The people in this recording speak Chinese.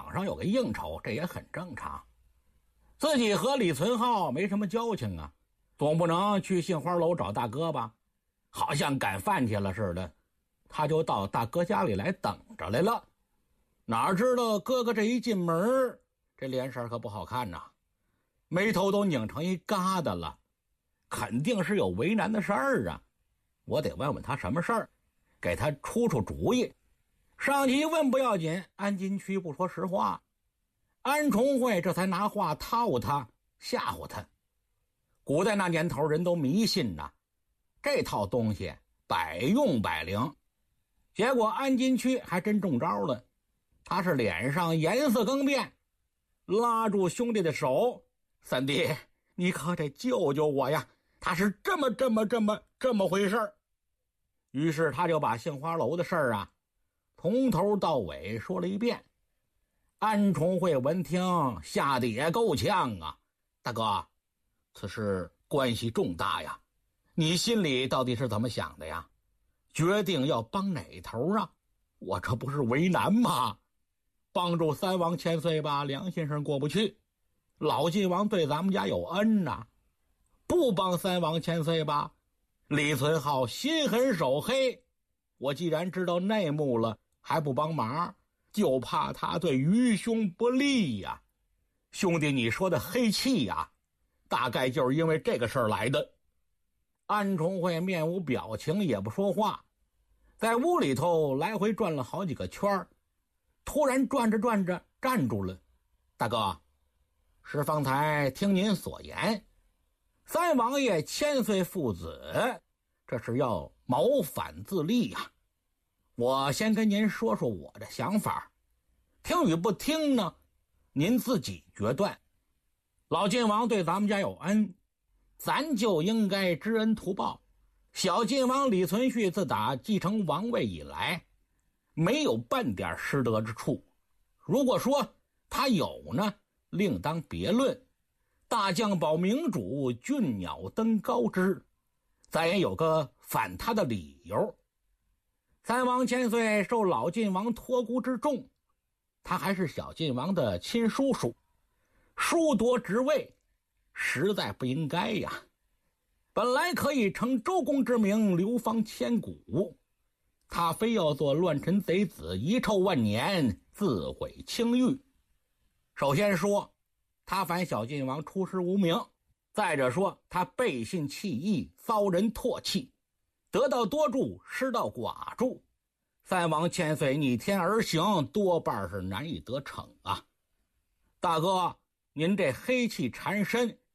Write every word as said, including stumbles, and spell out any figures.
场上有个应酬，这也很正常。自己和李存浩没什么交情啊，总不能去杏花楼找大哥吧，好像赶饭去了似的，他就到大哥家里来等着来了。哪知道哥哥这一进门，这脸色可不好看呐，眉头都拧成一疙瘩了，肯定是有为难的事儿啊。我得问问他什么事儿，给他出出主意。上去一问不要紧，安金区不说实话，安重会这才拿话套他，吓唬他。古代那年头人都迷信呐，这套东西百用百灵。结果安金区还真中招了，他是脸上颜色更变，拉住兄弟的手，三弟你可得救救我呀，他是这么这么这么这么回事儿。于是他就把杏花楼的事儿啊从头到尾说了一遍。安重会闻听吓得也够呛啊，大哥，此事关系重大呀，你心里到底是怎么想的呀？决定要帮哪头啊？我这不是为难吗？帮助三王千岁吧，良心上过不去，老晋王对咱们家有恩呐、啊。不帮三王千岁吧，李存浩心狠手黑，我既然知道内幕了还不帮忙，就怕他对愚兄不利呀。兄弟你说的黑气呀，大概就是因为这个事儿来的。安重会面无表情，也不说话，在屋里头来回转了好几个圈，突然转着转着站住了。大哥，是方才听您所言，三王爷千岁父子这是要谋反自立呀、啊。我先跟您说说我的想法，听与不听呢，您自己决断。老晋王对咱们家有恩，咱就应该知恩图报。小晋王李存勖自打继承王位以来，没有半点失德之处。如果说他有呢，另当别论。大将保明主，俊鸟登高枝，咱也有个反他的理由。三王千岁受老晋王托孤之重，他还是小晋王的亲叔叔，叔夺职位实在不应该呀。本来可以承周公之名流芳千古，他非要做乱臣贼子，遗臭万年，自毁清誉。首先说他反小晋王出师无名，再者说他背信弃义，遭人唾弃，得道多助，失道寡助。三王千岁逆天而行，多半是难以得逞啊。大哥，您这黑气缠身，